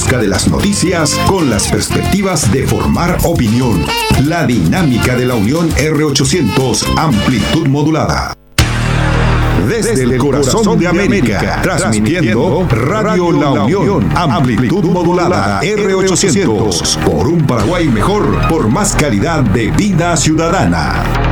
busca de las noticias con las perspectivas de formar opinión. La dinámica de la Unión R800, amplitud modulada. Desde el corazón de América, transmitiendo Radio La Unión, amplitud modulada R800, por un Paraguay mejor, por más calidad de vida ciudadana.